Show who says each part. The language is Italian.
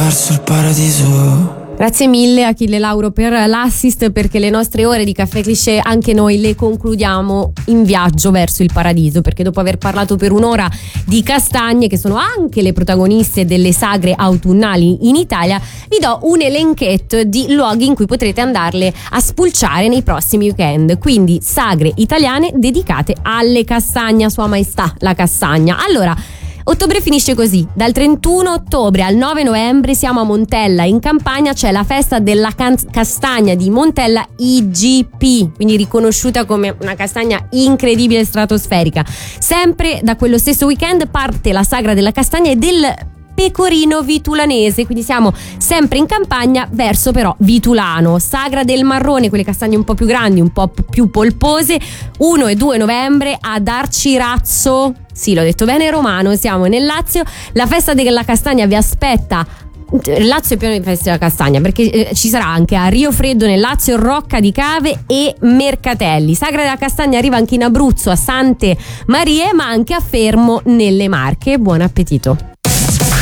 Speaker 1: verso il paradiso.
Speaker 2: Grazie mille Achille Lauro per l'assist, perché le nostre ore di Caffè Cliché anche noi le concludiamo in viaggio verso il paradiso, perché dopo aver parlato per un'ora di castagne, che sono anche le protagoniste delle sagre autunnali in Italia, vi do un elenchetto di luoghi in cui potrete andarle a spulciare nei prossimi weekend. Quindi sagre italiane dedicate alle castagne, a Sua Maestà la castagna. Allora, ottobre finisce così: dal 31 ottobre al 9 novembre siamo a Montella in Campania, c'è la festa della castagna di Montella IGP, quindi riconosciuta come una castagna incredibile, stratosferica. Sempre da quello stesso weekend parte la sagra della castagna e del pecorino vitulanese, quindi siamo sempre in campagna verso però Vitulano. Sagra del marrone, quelle castagne un po' più grandi, un po' più polpose, 1 e 2 novembre ad Arcirazzo, sì l'ho detto bene, romano, siamo nel Lazio. La festa della castagna vi aspetta. Il Lazio è pieno di feste della castagna, perché ci sarà anche a Rio Freddo nel Lazio, Rocca di Cave e Mercatelli. Sagra della castagna arriva anche in Abruzzo a Sante Marie, ma anche a Fermo nelle Marche. Buon appetito.